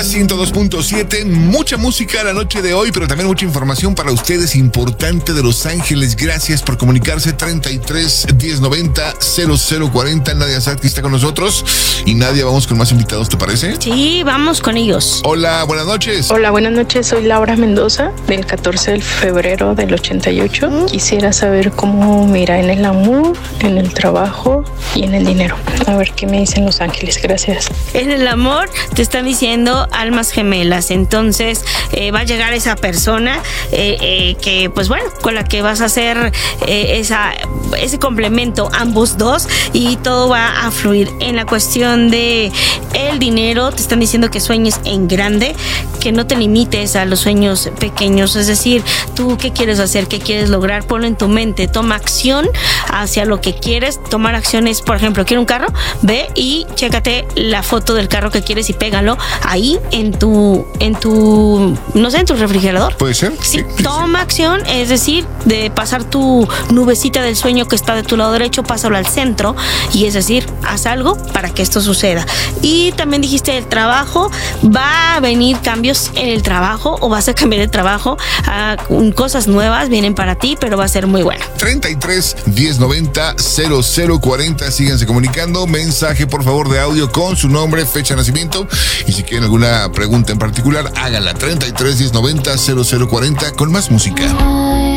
102.7, mucha música la noche de hoy, pero también mucha información para ustedes importante de Los Ángeles. Gracias por comunicarse. 33 1090 0040. Nadia Saki está con nosotros. Y Nadia, vamos con más invitados, ¿te parece? Sí, vamos con ellos. Hola, buenas noches. Hola, buenas noches. Soy Laura Mendoza, del 14 de febrero del 88. Quisiera saber cómo me irá en el amor, en el trabajo y en el dinero. A ver qué me dicen Los Ángeles. Gracias. En el amor te están diciendo almas gemelas. Entonces va a llegar esa persona que, pues bueno, con la que vas a hacer ese complemento ambos dos, y todo va a fluir. En la cuestión de el dinero, te están diciendo que sueñes en grande, que no te limites a los sueños pequeños. Es decir, tú qué quieres hacer, qué quieres lograr, ponlo en tu mente, toma acción hacia lo que quieres. Tomar acciones, por ejemplo, quiero un carro, ve y chécate la foto del carro que quieres y pégalo ahí en tu no sé, en tu refrigerador. ¿Puede ser? Sí, toma acción, es decir, de pasar tu nubecita del sueño que está de tu lado derecho, pásalo al centro, y es decir, haz algo para que esto suceda. Y también dijiste el trabajo, va a venir cambios en el trabajo, o vas a cambiar de trabajo, cosas nuevas vienen para ti, pero va a ser muy bueno. 33 1090 0040. Síganse comunicando. Mensaje, por favor, de audio con su nombre, fecha de nacimiento, y si quieren alguna pregunta en particular, háganla. 33 1090 0040 con más música.